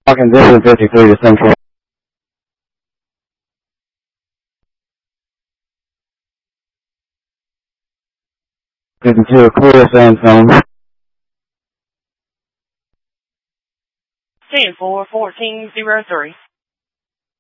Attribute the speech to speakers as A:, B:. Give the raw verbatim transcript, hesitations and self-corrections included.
A: Condition fifty-three to Central. fifty-two, clear sandstone.
B: ten four fourteen zero three.